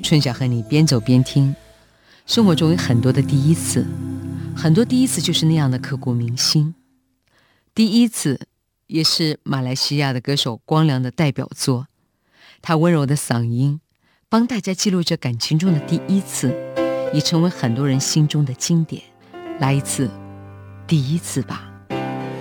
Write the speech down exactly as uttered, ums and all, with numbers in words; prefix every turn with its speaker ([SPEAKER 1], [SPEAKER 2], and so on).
[SPEAKER 1] 春晓和你边走边听。生活中有很多的第一次，很多第一次就是那样的刻骨铭心。第一次也是马来西亚的歌手光良的代表作，他温柔的嗓音帮大家记录着感情中的第一次，已成为很多人心中的经典。来一次第一次吧。